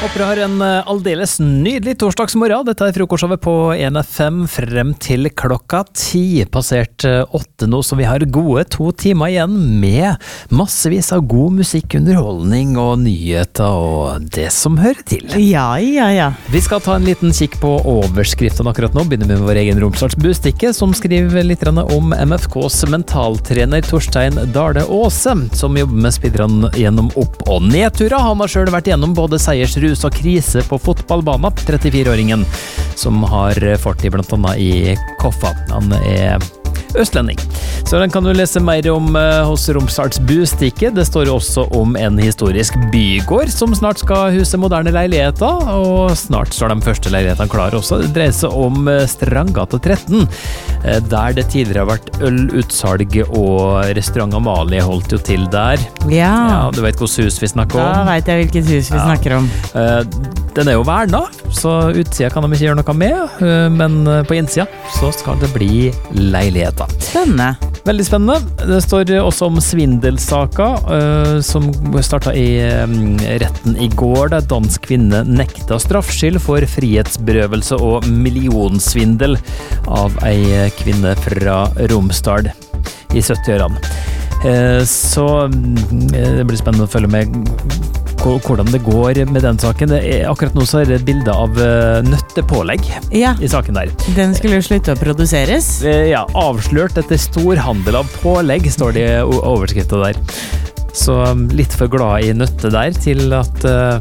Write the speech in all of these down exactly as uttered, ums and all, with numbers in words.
Håper du har en aldeles nydelig torsdagsmorgen. Dette er frokostshowet på en F M frem til klokka ti. Passert åtte nå, så vi har gode to timer igjen med massevis av god musikk, underholdning og nyheter og det som hører til. Ja, ja, ja. Vi skal ta en liten kikk på overskriften akkurat nå. Begynner med vår egen Romsdals Bustikke, som skriver litt om M F K's mentaltrener Torstein Dale Aase, som jobber med spillerne gjennom opp- og nedturer. Han har selv vært gjennom både seiersrus og krise på fotballbanen, trettifire-åringen som har fart i blant annet i Koffa. Han er østlending. Så den kan du lese mer om uh, hos Romsdals Bustikke. Det står også om en historisk bygård som snart skal huse moderne leiligheter, og snart står de første leilighetene klare også. Det dreier seg om uh, Strandgata tretten, uh, der det tidligere har vært ølutsalg, og restaurant Amalie holdt jo til der. Ja. Ja, du vet hvilket hus vi snakker om? Da vet jeg hvilket hus vi Ja. snakker om. Uh, den er jo verna, så utsida kan de ikke gjøre noe med, uh, men uh, på innsida så skal det bli leiligheter. Spennende. Veldig spennende. Det står også om svindelsaker uh, som startet i um, retten i går, der dansk kvinne nekta straffskyld for frihetsberøvelse og millionsvindel av ei kvinne fra Romsdal i syttiårene. Uh, så uh, det blir spennende å følge med hvordan det går med den saken. Det er, akkurat nå så er det et bilde av uh, nøttepålegg Ja, i saken der. den skulle jo slutte å produseres. Eh, Ja, avslørt etter storhandel av pålegg, står det i o- overskriften der. Så um, litt for glad i nøtte der til at uh,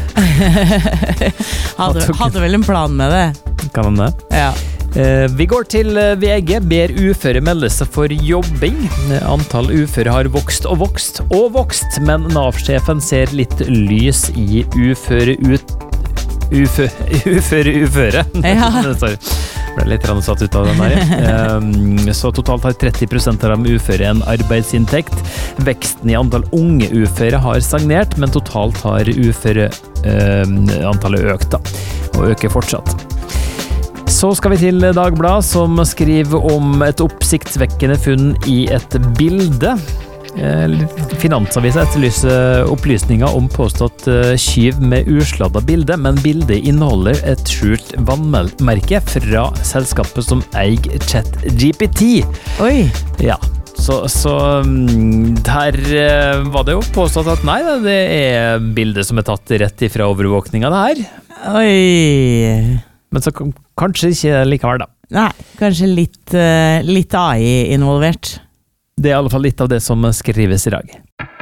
hadde, hadde vel en plan med det. kan han det? Ja. Eh, vi går til eh, V G. Ber uføre melde seg for jobbing. Eh, Antall uføre har vokst og vokst og vokst, men Nav-sjefen ser litt lys i uføre ut... Ufø, uføre uføre. Ja. Det står. Ble litt rann satt ut av den her. Eh, Så totalt har tretti prosent av de uføre en arbeidsinntekt. Veksten i antall unge uføre har stagnert, men totalt har uføre eh, antallet økt da, og øker fortsatt. Så skal vi til Dagbladet, som skriver om et oppsiktsvekkende funn i et bilde. Eh, Finansavisen etterlyser opplysninger om påstått eh, skyv med usladda bilde, men bildet inneholder et skjult vannmerke fra selskapet som eier ChatGPT. Oi. Ja, så, så mm, der eh, var det jo påstått at nei, det er bildet som er tatt rett ifra overvåkninga det her. Oi. Men så k- kanskje ikke likevel da. Nei, kanskje litt, eh, litt A I involvert. Det er i alle fall litt av det som skrives i dag.